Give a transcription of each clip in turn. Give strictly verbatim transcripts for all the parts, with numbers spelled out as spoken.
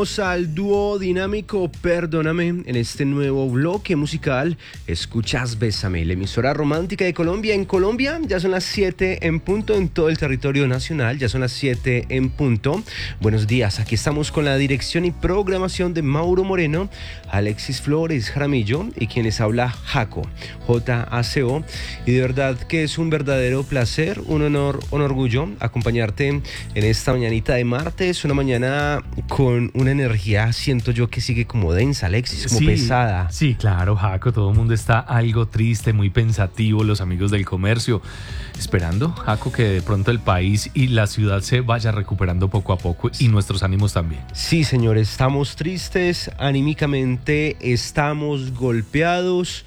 Escuchamos al dúo dinámico Perdóname en este nuevo bloque musical. Escuchas Bésame, la emisora romántica de Colombia. En Colombia ya son las siete en punto en todo el territorio nacional. Ya son las siete en punto. Buenos días, aquí estamos con la dirección y programación de Mauro Moreno, Alexis Flores Jaramillo y quienes habla Jaco, J A C O. Y de verdad que es un verdadero placer, un honor, un orgullo acompañarte en esta mañanita de martes, una mañana con una energía, siento yo que sigue como densa, Alexis, como sí, pesada. Sí, claro, Jaco, todo el mundo está algo triste, muy pensativo, los amigos del comercio, esperando, Jaco, que de pronto el país y la ciudad se vaya recuperando poco a poco y nuestros ánimos también. Sí, señores, estamos tristes, anímicamente estamos golpeados,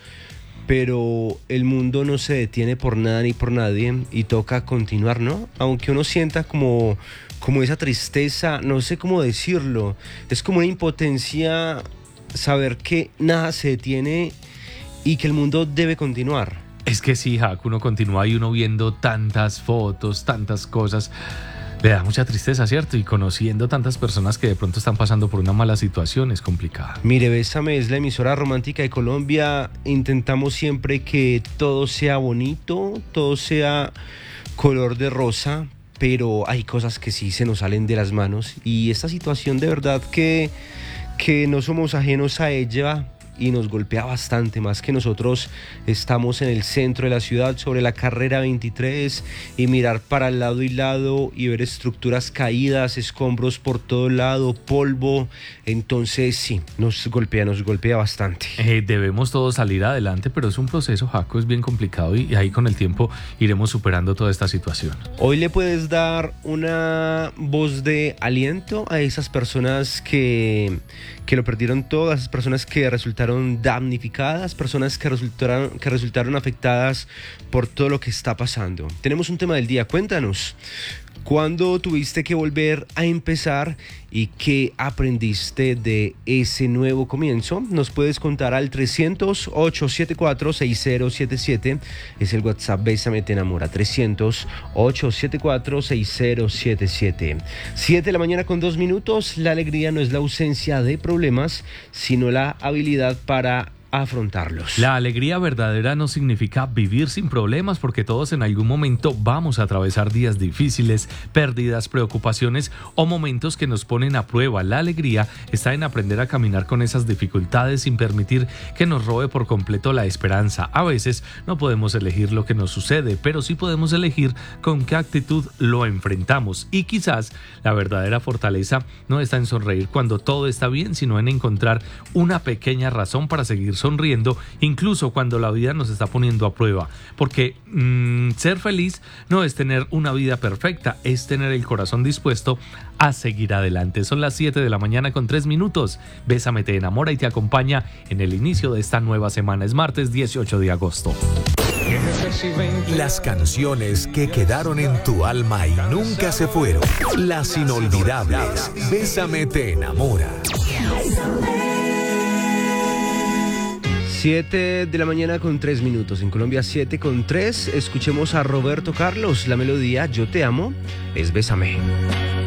pero el mundo no se detiene por nada ni por nadie y toca continuar, ¿no? Aunque uno sienta como... como esa tristeza, no sé cómo decirlo, es como una impotencia saber que nada se detiene y que el mundo debe continuar. Es que sí, Jaco, uno continúa y uno viendo tantas fotos, tantas cosas, le da mucha tristeza, ¿cierto? Y conociendo tantas personas que de pronto están pasando por una mala situación es complicado. Mire, Bésame es la emisora romántica de Colombia, intentamos siempre que todo sea bonito, todo sea color de rosa, pero hay cosas que sí se nos salen de las manos y esta situación de verdad que, que no somos ajenos a ella y nos golpea bastante, más que nosotros estamos en el centro de la ciudad sobre la carrera veintitrés y mirar para el lado y lado y ver estructuras caídas, escombros por todo lado, polvo, entonces sí, nos golpea, nos golpea bastante. Eh, debemos todos salir adelante, pero es un proceso, Jaco, es bien complicado y, y ahí con el tiempo iremos superando toda esta situación. Hoy le puedes dar una voz de aliento a esas personas que, que lo perdieron todo, a esas personas que resultaron damnificadas, personas que resultaron, que resultaron afectadas por todo lo que está pasando. Tenemos un tema del día, cuéntanos. ¿Cuándo tuviste que volver a empezar y qué aprendiste de ese nuevo comienzo? Nos puedes contar al trescientos, ochocientos setenta y cuatro, sesenta setenta y siete. Es el WhatsApp Bésame Te Enamora. trescientos, ochocientos setenta y cuatro, sesenta setenta y siete. siete de la mañana con dos minutos. La alegría no es la ausencia de problemas, sino la habilidad para afrontarlos. La alegría verdadera no significa vivir sin problemas, porque todos en algún momento vamos a atravesar días difíciles, pérdidas, preocupaciones o momentos que nos ponen a prueba. La alegría está en aprender a caminar con esas dificultades sin permitir que nos robe por completo la esperanza. A veces no podemos elegir lo que nos sucede, pero sí podemos elegir con qué actitud lo enfrentamos. Y quizás la verdadera fortaleza no está en sonreír cuando todo está bien, sino en encontrar una pequeña razón para seguir sonriendo, incluso cuando la vida nos está poniendo a prueba, porque mmm, ser feliz no es tener una vida perfecta, es tener el corazón dispuesto a seguir adelante. Son las siete de la mañana con tres minutos. Bésame Te Enamora y te acompaña en el inicio de esta nueva semana. Es martes dieciocho de agosto. Las canciones que quedaron en tu alma y nunca se fueron. Las inolvidables. Bésame Te Enamora. siete de la mañana con tres minutos. En Colombia siete con tres. Escuchemos a Roberto Carlos. La melodía Yo Te Amo es Bésame.